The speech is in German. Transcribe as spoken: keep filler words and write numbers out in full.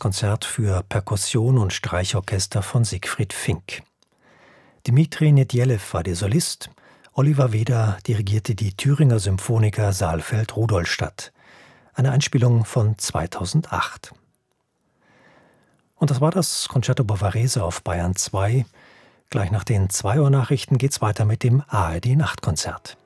Konzert für Perkussion und Streichorchester von Siegfried Fink. Dmitri Nedjelew war der Solist, Oliver Weder dirigierte die Thüringer Symphoniker Saalfeld-Rudolstadt. Eine Einspielung von zweitausendacht. Und das war das Concerto Bavarese auf Bayern zwei. Gleich nach den zwei Uhr Nachrichten geht's weiter mit dem A R D Nachtkonzert.